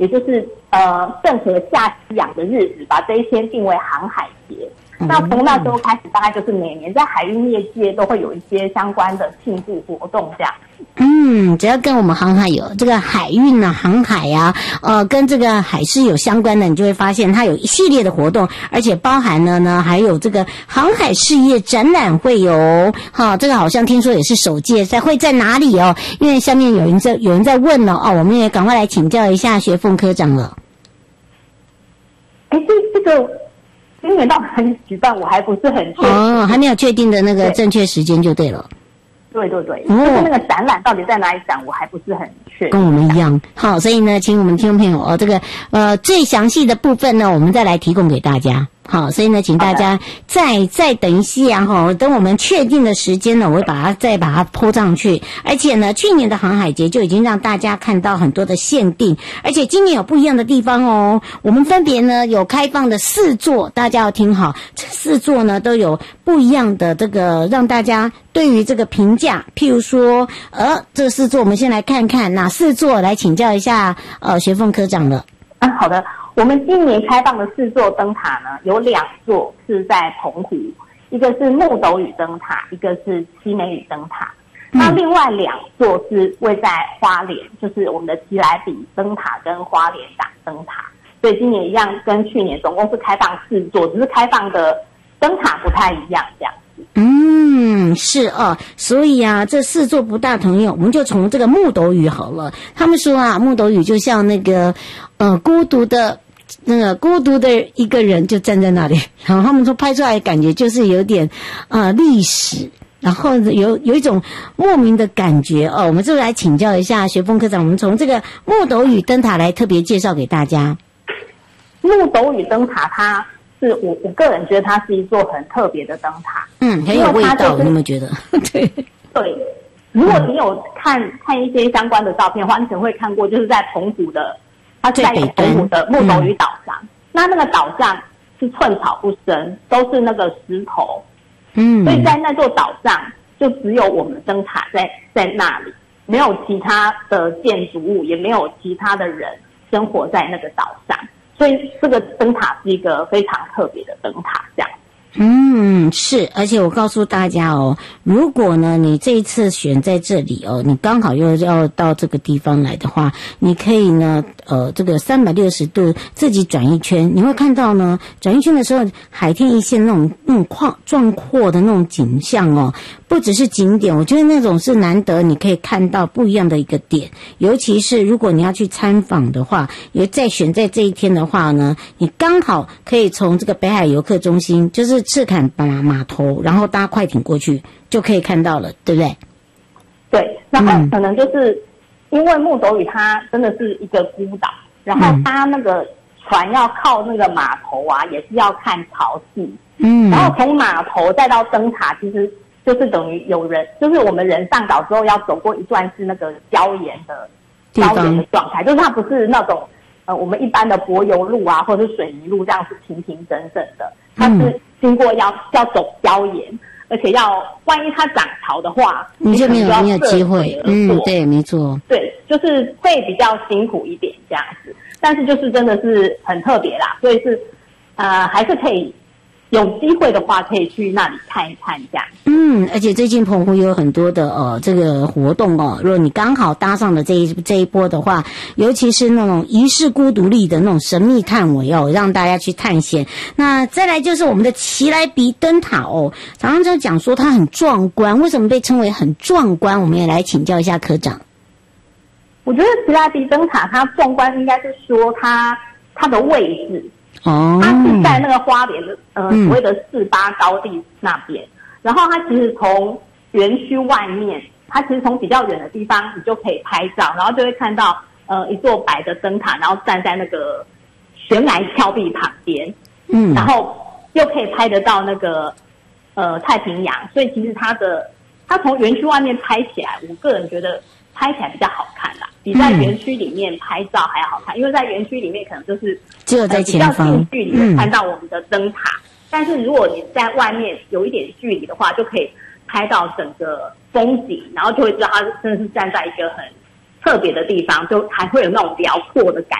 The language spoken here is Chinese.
也就是郑和下西洋的日子，把这一天定为航海节。那从那时候开始，大概就是每年在海运业界都会有一些相关的庆祝活动这样。 只要跟我们航海有这个海运啊、航海啊，跟这个海事有相关的，你就会发现它有一系列的活动，而且包含了呢还有这个航海事业展览会有，这个好像听说也是首届，会在哪里哦？因为下面有人在问了哦，我们也赶快来请教一下学凤科长了。 这个今年到哪里举办，我还不是很确定。 还没有确定的那个正确时间就对了。 对，就是那个展览到底在哪里展，我还不是很确定。 跟我们一样，好，所以呢，请我们听众朋友这个最详细的部分呢，我们再来提供给大家。好，所以呢，请大家再等一下等我们确定的时间呢，我会再把它po上去。而且呢，去年的航海节就已经让大家看到很多的限定，而且今年有不一样的地方哦。我们分别呢有开放的4座，大家要听好，这4座呢都有不一样的这个让大家对于这个评价。譬如说，这4座我们先来看看哪4座，来请教一下学凤科长了。 好的。我们今年开放的4座灯塔呢，有2座是在澎湖，一个是木斗屿灯塔，一个是七美屿灯塔。那另外2座是位在花莲，就是我们的奇莱比灯塔跟花莲港灯塔。所以今年一样，跟去年总共是开放4座，只是开放的灯塔不太一样，这样子。 是哦，所以啊，这4座不大同样，我们就从这个木斗屿好了。他们说啊，木斗屿就像那个孤独的一个人就站在那里，然后他们说拍出来的感觉就是有点历史，然后有一种莫名的感觉哦。我们就来请教一下学凤科长，我们从这个木斗屿灯塔来特别介绍给大家。 木斗屿灯塔它是我个人觉得它是一座很特别的灯塔， 很有味道，你有没有觉得？ 对，如果你有看一些相关的照片的话，你可能会看过，就是在澎湖的，它是在澎湖的木斗屿岛上，那个岛上是寸草不生，都是那个石头，所以在那座岛上就只有我们灯塔在那里，没有其他的建筑物，也没有其他的人生活在那个岛上。所以这个灯塔是一个非常特别的灯塔，这样。 是，而且我告诉大家哦，如果呢你这一次选在这里哦，你刚好又要到这个地方来的话，你可以呢这个360度自己转一圈，你会看到呢转一圈的时候，海天一线那种壮阔的那种景象哦，不只是景点，我觉得那种是难得你可以看到不一样的一个点。尤其是如果你要去参访的话，也再选在这一天的话呢，你刚好可以从这个北海游客中心，就是赤坎码头，然后搭快艇过去就可以看到了，对不对？ 对，然后可能就是因为木斗屿它真的是一个孤岛，然后它那个船要靠那个码头啊，也是要看潮汐，然后从码头再到灯塔，其实就是等于有人，就是我们人上岛之后要走过一段是那个礁岩的状态，就是它不是那种我们一般的柏油路啊或者是水泥路这样是平平整整的，它是经过要走礁岩，而且万一它涨潮的话， 你就没有机会。对，没错。 对，就是会比较辛苦一点这样子，但是就是真的是很特别啦，所以是还是可以有机会的话可以去那里看一看这样。 而且最近澎湖有很多的这个活动哦，如果你刚好搭上了这一波的话，尤其是那种遗世孤独立的那种神秘探尾哦，让大家去探险。那再来就是我们的奇莱比灯塔哦，常常就讲说它很壮观，为什么被称为很壮观？我们也来请教一下科长。 我觉得奇莱比灯塔它壮观应该是说它的位置。它是在那个花莲的所谓的48高地那边，然后它其实从园区外面，它其实从比较远的地方你就可以拍照，然后就会看到一座白的灯塔，然后站在那个悬崖峭壁旁边，然后又可以拍得到那个太平洋，所以其实它从园区外面拍起来，我个人觉得拍起来比较好看啦，比在园区里面拍照还要好看，因为在园区里面可能就是只有在前方比较近距离的看到我们的灯塔，但是如果你在外面有一点距离的话，就可以拍到整个风景，然后就会知道它真的是站在一个很特别的地方，就还会有那种辽阔的感